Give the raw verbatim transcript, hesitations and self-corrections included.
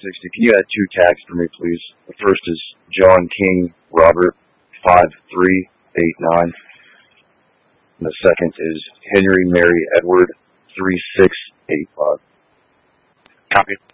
sixty. Can you add two tags for me, please? The first is John King Robert five three eight nine. And the second is Henry Mary Edward three six eight five. Copy.